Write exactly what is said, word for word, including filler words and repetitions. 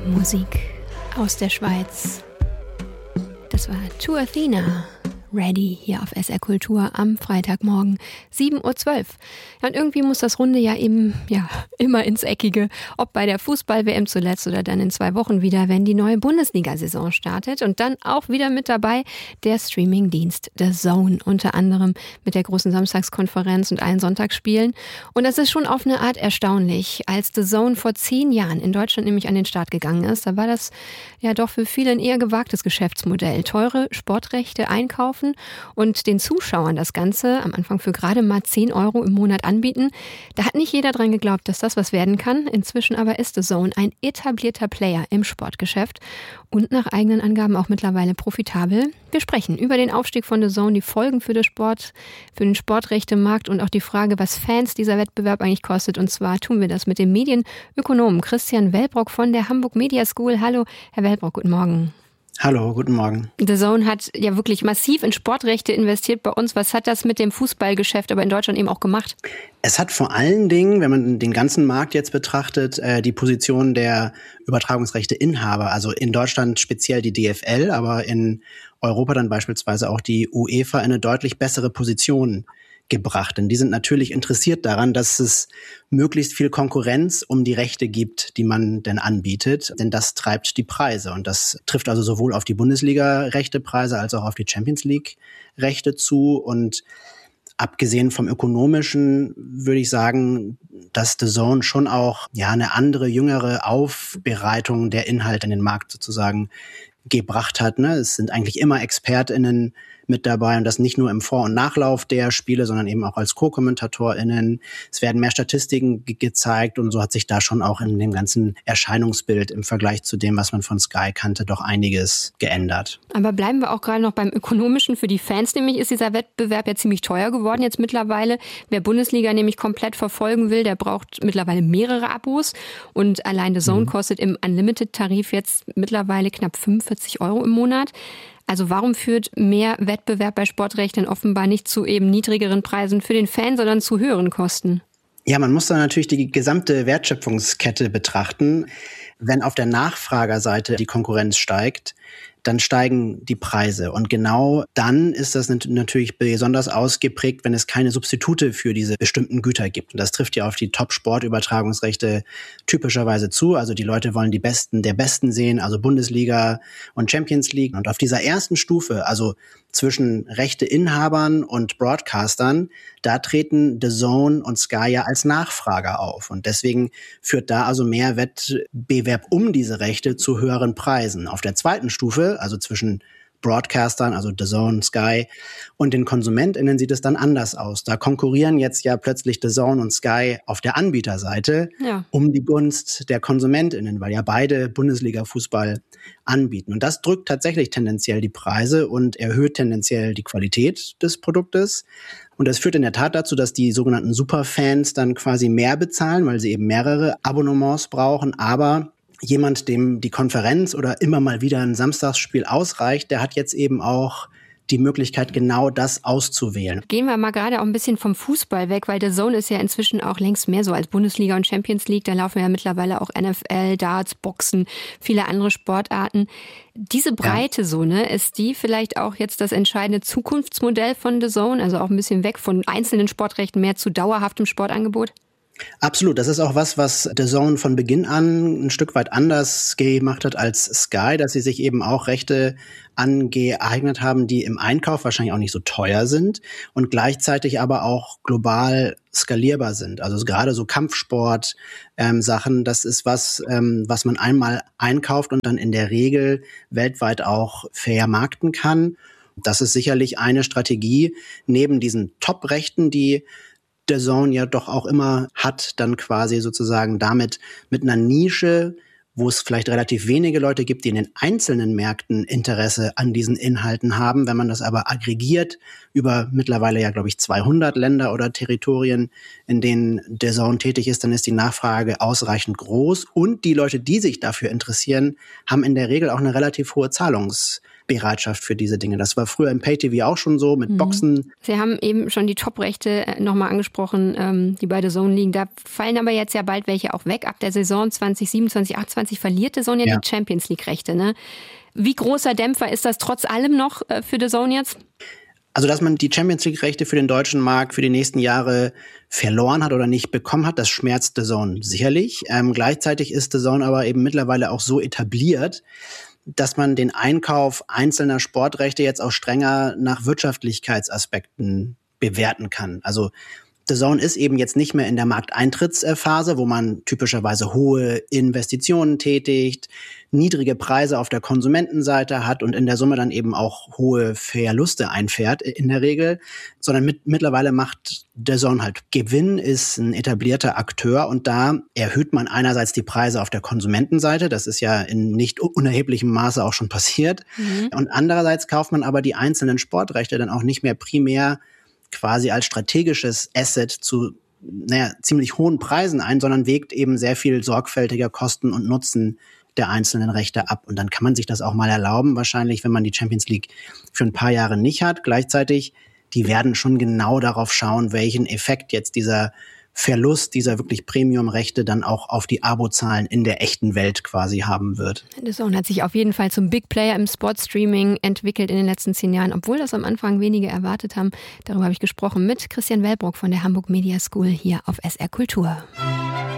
Musik aus der Schweiz. Das war To Athena, Ready, hier auf S R Kultur am Freitagmorgen, sieben Uhr zwölf. Ja, und irgendwie muss das Runde ja eben, ja, immer ins Eckige, ob bei der Fußball-W M zuletzt oder dann in zwei Wochen wieder, wenn die neue Bundesliga-Saison startet. Und dann auch wieder mit dabei der Streaming-Dienst The Zone, unter anderem mit der großen Samstagskonferenz und allen Sonntagsspielen. Und das ist schon auf eine Art erstaunlich. Als The Zone vor zehn Jahren in Deutschland nämlich an den Start gegangen ist, da war das ja doch für viele ein eher gewagtes Geschäftsmodell. Teure Sportrechte einkaufen und den Zuschauern das Ganze am Anfang für gerade mal zehn Euro im Monat anbieten. Da hat nicht jeder dran geglaubt, dass das was werden kann. Inzwischen aber ist The Zone ein etablierter Player im Sportgeschäft und nach eigenen Angaben auch mittlerweile profitabel. Wir sprechen über den Aufstieg von The Zone, die Folgen für den Sport, für den Sportrechtemarkt und auch die Frage, was Fans dieser Wettbewerb eigentlich kostet. Und zwar tun wir das mit dem Medienökonomen Christian Wellbrock von der Hamburg Media School. Hallo, Herr Wellbrock, guten Morgen. Hallo, guten Morgen. The Zone hat ja wirklich massiv in Sportrechte investiert bei uns. Was hat das mit dem Fußballgeschäft aber in Deutschland eben auch gemacht? Es hat vor allen Dingen, wenn man den ganzen Markt jetzt betrachtet, die Position der Übertragungsrechteinhaber, also in Deutschland speziell die D F L, aber in Europa dann beispielsweise auch die UEFA, in eine deutlich bessere Position gebracht. Denn die sind natürlich interessiert daran, dass es möglichst viel Konkurrenz um die Rechte gibt, die man denn anbietet. Denn das treibt die Preise. Und das trifft also sowohl auf die Bundesliga-Rechtepreise als auch auf die Champions League-Rechte zu. Und abgesehen vom Ökonomischen würde ich sagen, dass The Zone schon auch ja eine andere, jüngere Aufbereitung der Inhalte in den Markt sozusagen gebracht hat. Ne? Es sind eigentlich immer ExpertInnen mit dabei und das nicht nur im Vor- und Nachlauf der Spiele, sondern eben auch als Co-KommentatorInnen. Es werden mehr Statistiken ge- gezeigt und so hat sich da schon auch in dem ganzen Erscheinungsbild im Vergleich zu dem, was man von Sky kannte, doch einiges geändert. Aber bleiben wir auch gerade noch beim Ökonomischen. Für die Fans nämlich ist dieser Wettbewerb ja ziemlich teuer geworden jetzt mittlerweile. Wer Bundesliga nämlich komplett verfolgen will, der braucht mittlerweile mehrere Abos und allein The Zone mhm. kostet im Unlimited-Tarif jetzt mittlerweile knapp fünfundvierzig Euro im Monat. Also warum führt mehr Wettbewerb bei Sportrechten offenbar nicht zu eben niedrigeren Preisen für den Fan, sondern zu höheren Kosten? Ja, man muss da natürlich die gesamte Wertschöpfungskette betrachten. Wenn auf der Nachfragerseite die Konkurrenz steigt, dann steigen die Preise. Und genau dann ist das natürlich besonders ausgeprägt, wenn es keine Substitute für diese bestimmten Güter gibt. Und das trifft ja auf die Top-Sport-Übertragungsrechte typischerweise zu. Also die Leute wollen die Besten der Besten sehen, also Bundesliga und Champions League. Und auf dieser ersten Stufe, also zwischen Rechteinhabern und Broadcastern, da treten The Zone und Sky ja als Nachfrager auf. Und deswegen führt da also mehr Wettbewerb um diese Rechte zu höheren Preisen. Auf der zweiten Stufe, also zwischen Broadcastern, also The Zone, Sky und den KonsumentInnen sieht es dann anders aus. Da konkurrieren jetzt ja plötzlich The Zone und Sky auf der Anbieterseite ja. um die Gunst der KonsumentInnen, weil ja beide Bundesliga-Fußball anbieten. Und das drückt tatsächlich tendenziell die Preise und erhöht tendenziell die Qualität des Produktes. Und das führt in der Tat dazu, dass die sogenannten Superfans dann quasi mehr bezahlen, weil sie eben mehrere Abonnements brauchen, aber jemand, dem die Konferenz oder immer mal wieder ein Samstagsspiel ausreicht, der hat jetzt eben auch die Möglichkeit, genau das auszuwählen. Gehen wir mal gerade auch ein bisschen vom Fußball weg, weil The Zone ist ja inzwischen auch längst mehr so als Bundesliga und Champions League. Da laufen ja mittlerweile auch N F L, Darts, Boxen, viele andere Sportarten. Diese Breite ja. so, ne, ist die vielleicht auch jetzt das entscheidende Zukunftsmodell von The Zone? Also auch ein bisschen weg von einzelnen Sportrechten, mehr zu dauerhaftem Sportangebot? Absolut. Das ist auch was, was The Zone von Beginn an ein Stück weit anders gemacht hat als Sky, dass sie sich eben auch Rechte angeeignet haben, die im Einkauf wahrscheinlich auch nicht so teuer sind und gleichzeitig aber auch global skalierbar sind. Also gerade so Kampfsport ähm, Sachen, das ist was, ähm, was man einmal einkauft und dann in der Regel weltweit auch vermarkten kann. Das ist sicherlich eine Strategie neben diesen Top-Rechten, die The Zone ja doch auch immer hat, dann quasi sozusagen damit mit einer Nische, wo es vielleicht relativ wenige Leute gibt, die in den einzelnen Märkten Interesse an diesen Inhalten haben. Wenn man das aber aggregiert über mittlerweile ja, glaube ich, zweihundert Länder oder Territorien, in denen The Zone tätig ist, dann ist die Nachfrage ausreichend groß. Und die Leute, die sich dafür interessieren, haben in der Regel auch eine relativ hohe Zahlungs Bereitschaft für diese Dinge. Das war früher im Pay-T V auch schon so mit mhm. Boxen. Sie haben eben schon die Top-Rechte nochmal angesprochen, ähm, die bei DAZN liegen. Da fallen aber jetzt ja bald welche auch weg. Ab der Saison zwanzig siebenundzwanzig achtundzwanzig verliert DAZN ja, ja die Champions League-Rechte. Ne? Wie großer Dämpfer ist das trotz allem noch äh, für DAZN jetzt? Also, dass man die Champions League-Rechte für den deutschen Markt für die nächsten Jahre verloren hat oder nicht bekommen hat, das schmerzt DAZN sicherlich. Ähm, gleichzeitig ist DAZN aber eben mittlerweile auch so etabliert, dass man den Einkauf einzelner Sportrechte jetzt auch strenger nach Wirtschaftlichkeitsaspekten bewerten kann. Also DAZN ist eben jetzt nicht mehr in der Markteintrittsphase, wo man typischerweise hohe Investitionen tätigt, niedrige Preise auf der Konsumentenseite hat und in der Summe dann eben auch hohe Verluste einfährt in der Regel, sondern mit, mittlerweile macht DAZN halt Gewinn, ist ein etablierter Akteur und da erhöht man einerseits die Preise auf der Konsumentenseite, das ist ja in nicht unerheblichem Maße auch schon passiert, mhm. und andererseits kauft man aber die einzelnen Sportrechte dann auch nicht mehr primär quasi als strategisches Asset zu naja, ziemlich hohen Preisen ein, sondern wägt eben sehr viel sorgfältiger Kosten und Nutzen der einzelnen Rechte ab. Und dann kann man sich das auch mal erlauben, wahrscheinlich, wenn man die Champions League für ein paar Jahre nicht hat. Gleichzeitig, die werden schon genau darauf schauen, welchen Effekt jetzt dieser Verlust dieser wirklich Premium-Rechte dann auch auf die Abozahlen in der echten Welt quasi haben wird. DAZN hat sich auf jeden Fall zum Big Player im Sportstreaming entwickelt in den letzten zehn Jahren, obwohl das am Anfang wenige erwartet haben. Darüber habe ich gesprochen mit Christian Wellbrock von der Hamburg Media School hier auf S R Kultur.